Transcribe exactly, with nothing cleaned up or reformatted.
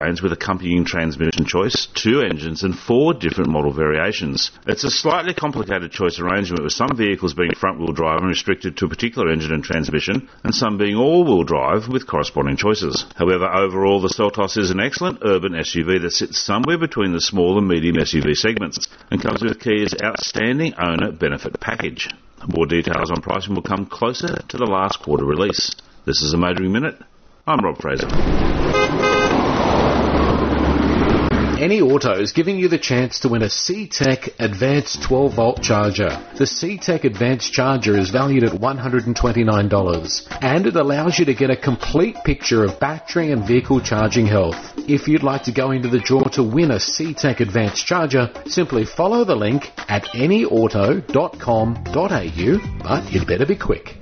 range with accompanying transmission choice, two engines and four different model variations. It's a slightly complicated choice arrangement, with some vehicles being front-wheel drive and restricted to a particular engine and transmission, and some being all-wheel drive with corresponding choices. However, overall the Seltos is an excellent urban S U V that sits somewhere between the small and medium S U V segments and comes with Kia's outstanding owner benefit package. More details on pricing will come closer to the last quarter release. This is a Motoring Minute. I'm Rob Fraser. Any Auto is giving you the chance to win a C-Tech Advanced twelve volt charger. The C-Tech Advanced charger is valued at one hundred twenty-nine dollars, and it allows you to get a complete picture of battery and vehicle charging health. If you'd like to go into the draw to win a C-Tech Advanced charger, simply follow the link at any auto dot com dot a u, but you'd better be quick.